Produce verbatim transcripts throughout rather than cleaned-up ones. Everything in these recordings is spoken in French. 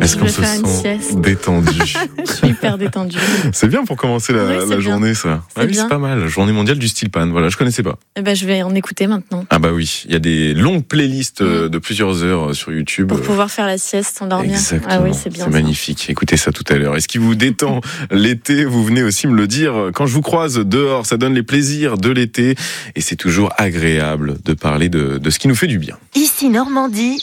Est-ce Je qu'on vais se faire une sent sieste. détendu? Je suis hyper détendue. C'est bien pour commencer la, Oui, c'est la bien. journée, ça. C'est Ah oui, bien. c'est pas mal. Journée mondiale du steel pan. Voilà, je connaissais pas. Eh ben, je vais en écouter maintenant. Ah bah oui, il y a des longues playlists euh, Mm. de plusieurs heures euh, sur YouTube. Pour pouvoir faire la sieste, s'endormir. Exactement. Ah oui, c'est bien. C'est ça. magnifique. Écoutez ça tout à l'heure. Est-ce qui vous détend l'été? Vous venez aussi me le dire. Quand je vous croise dehors, ça donne les plaisirs de l'été. Et c'est toujours agréable de parler de, de ce qui nous fait du bien. Ici Normandie,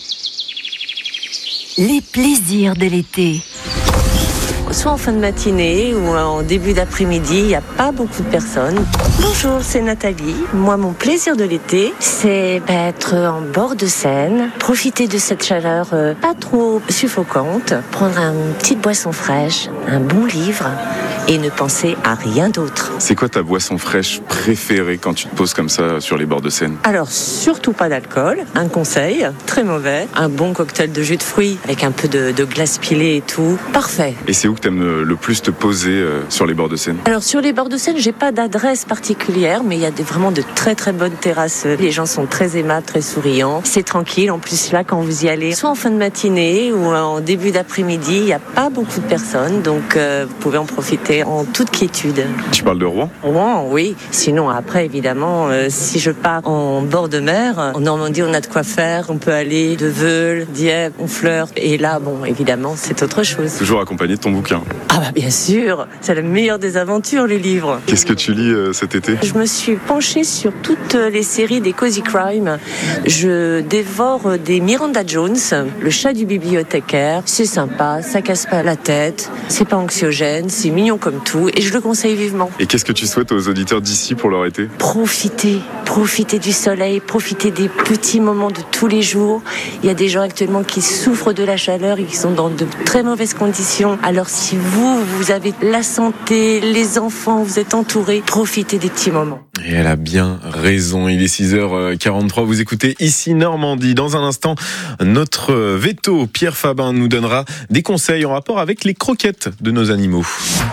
les plaisirs de l'été. Soit en fin de matinée ou en début d'après-midi, il n'y a pas beaucoup de personnes. Bonjour, c'est Nathalie. Moi, mon plaisir de l'été, c'est bah, être en bord de Seine, profiter de cette chaleur euh, pas trop suffocante, prendre une petite boisson fraîche, un bon livre et ne penser à rien d'autre. C'est quoi ta boisson fraîche préférée quand tu te poses comme ça sur les bords de Seine? Alors, surtout pas d'alcool. Un conseil, très mauvais. Un bon cocktail de jus de fruits avec un peu de, de glace pilée et tout. Parfait. Et c'est où que t'aimes le, le plus te poser euh, sur les bords de Seine? Alors sur les bords de Seine, j'ai pas d'adresse particulière, mais il y a des, vraiment de très très bonnes terrasses. Les gens sont très aimables, très souriants. C'est tranquille. En plus là, quand vous y allez, soit en fin de matinée ou en début d'après-midi, il n'y a pas beaucoup de personnes, donc euh, vous pouvez en profiter en toute quiétude. Tu parles de Rouen? Rouen, oui. Sinon après, évidemment, euh, si je pars en bord de mer, en Normandie, on a de quoi faire. On peut aller de Veule, Dieppe, Honfleur, et là, bon, évidemment, c'est autre chose. Toujours accompagné de ton bouquin. Ah bah bien sûr, c'est la meilleure des aventures, les livres. Qu'est-ce que tu lis euh, cet été? Je me suis penchée sur toutes les séries des Cozy Crime. Je dévore des Miranda Jones, Le chat du bibliothécaire. C'est sympa, ça casse pas la tête, c'est pas anxiogène, c'est mignon comme tout et je le conseille vivement. Et qu'est-ce que tu souhaites aux auditeurs d'ici pour leur été? Profitez, profitez du soleil, profitez des petits moments de tous les jours. Il y a des gens actuellement qui souffrent de la chaleur et qui sont dans de très mauvaises conditions. Alors si vous, vous avez la santé, les enfants, vous êtes entourés, profitez des petits moments. Et elle a bien raison. Il est six heures quarante-trois. Vous écoutez Ici Normandie. Dans un instant, notre veto, Pierre Fabin, nous donnera des conseils en rapport avec les croquettes de nos animaux.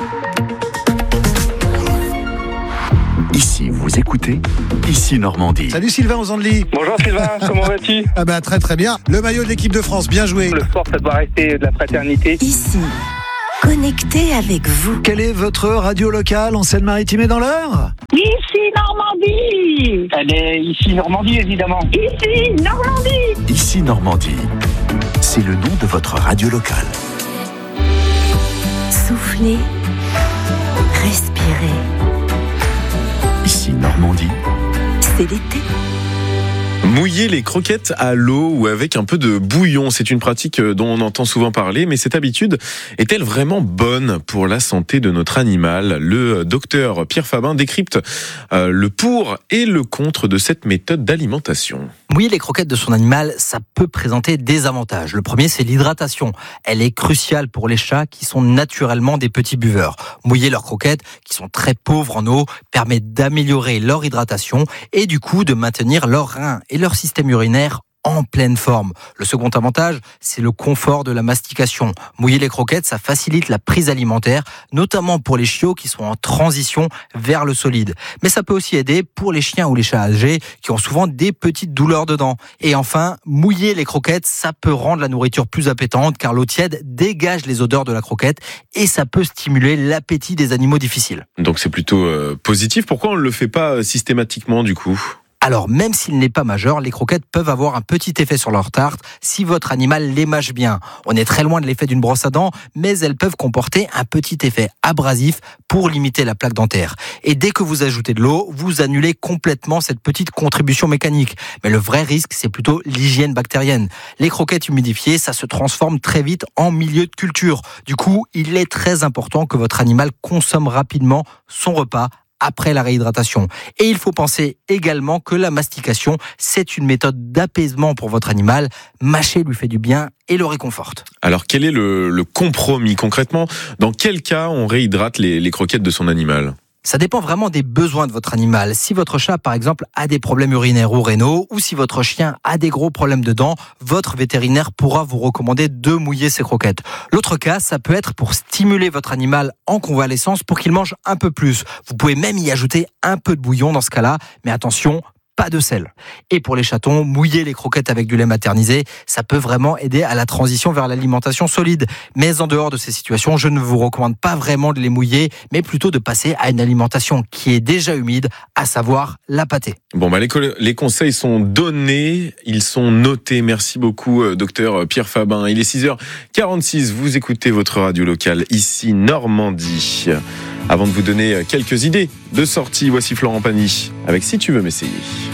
Ici, vous écoutez Ici Normandie. Salut Sylvain aux Andelys. Bonjour Sylvain, comment vas-tu? Ah bah très très bien. Le maillot de l'équipe de France, bien joué. Le sport, ça doit rester de la fraternité. Ici, connecté avec vous. Quelle est votre radio locale en Seine-Maritime et dans l'Eure? Ici Normandie. Elle est ici Normandie, évidemment. Ici Normandie. Ici Normandie. C'est le nom de votre radio locale. Soufflez, respirez. Ici Normandie. C'est l'été. Mouiller les croquettes à l'eau ou avec un peu de bouillon, c'est une pratique dont on entend souvent parler, mais cette habitude est-elle vraiment bonne pour la santé de notre animal? Le docteur Pierre Fabin décrypte euh, le pour et le contre de cette méthode d'alimentation. Mouiller les croquettes de son animal, ça peut présenter des avantages. Le premier, c'est l'hydratation. Elle est cruciale pour les chats qui sont naturellement des petits buveurs. Mouiller leurs croquettes, qui sont très pauvres en eau, permet d'améliorer leur hydratation et du coup de maintenir leurs reins et leur système urinaire en pleine forme. Le second avantage, c'est le confort de la mastication. Mouiller les croquettes, ça facilite la prise alimentaire, notamment pour les chiots qui sont en transition vers le solide. Mais ça peut aussi aider pour les chiens ou les chats âgés qui ont souvent des petites douleurs dedans. Et enfin, mouiller les croquettes, ça peut rendre la nourriture plus appétante car l'eau tiède dégage les odeurs de la croquette et ça peut stimuler l'appétit des animaux difficiles. Donc c'est plutôt euh, positif. Pourquoi on ne le fait pas systématiquement du coup ? Alors, même s'il n'est pas majeur, les croquettes peuvent avoir un petit effet sur leur tarte si votre animal les mâche bien. On est très loin de l'effet d'une brosse à dents, mais elles peuvent comporter un petit effet abrasif pour limiter la plaque dentaire. Et dès que vous ajoutez de l'eau, vous annulez complètement cette petite contribution mécanique. Mais le vrai risque, c'est plutôt l'hygiène bactérienne. Les croquettes humidifiées, ça se transforme très vite en milieu de culture. Du coup, il est très important que votre animal consomme rapidement son repas après la réhydratation. Et il faut penser également que la mastication, c'est une méthode d'apaisement pour votre animal. Mâcher lui fait du bien et le réconforte. Alors quel est le, le compromis concrètement? Dans quel cas on réhydrate les, les croquettes de son animal? Ça dépend vraiment des besoins de votre animal. Si votre chat, par exemple, a des problèmes urinaires ou rénaux, ou si votre chien a des gros problèmes de dents, votre vétérinaire pourra vous recommander de mouiller ses croquettes. L'autre cas, ça peut être pour stimuler votre animal en convalescence pour qu'il mange un peu plus. Vous pouvez même y ajouter un peu de bouillon dans ce cas-là, mais attention, pas de sel. Et pour les chatons, mouiller les croquettes avec du lait maternisé, ça peut vraiment aider à la transition vers l'alimentation solide. Mais en dehors de ces situations, je ne vous recommande pas vraiment de les mouiller, mais plutôt de passer à une alimentation qui est déjà humide, à savoir la pâtée. Bon, bah, les, co- les conseils sont donnés, ils sont notés. Merci beaucoup, euh, docteur Pierre Fabin. Il est six heures quarante-six, vous écoutez votre radio locale, ici Normandie. Avant de vous donner quelques idées de sortie, voici Florent Pagny avec Si tu veux m'essayer.